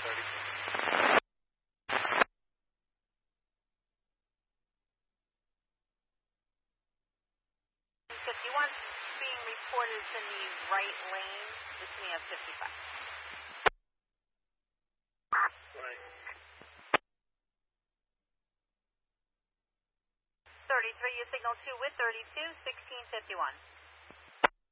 51 being reported in the right lane. This me at 55. Right. 33, you signal 2 with 32, 1651.